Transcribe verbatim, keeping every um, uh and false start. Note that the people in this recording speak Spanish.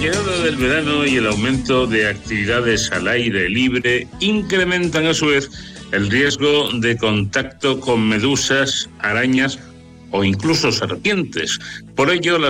llegada del verano y el aumento de actividades al aire libre incrementan a su vez el riesgo de contacto con medusas, arañas o incluso serpientes. Por ello, las